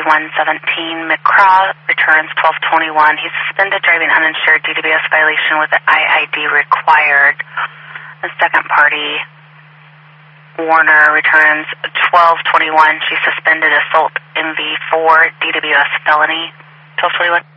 3117. McCraw returns 1221. He's suspended driving uninsured DWS violation with an IID required. The second party, Warner, returns 1221. She's suspended assault MV4 DWS felony. 1221.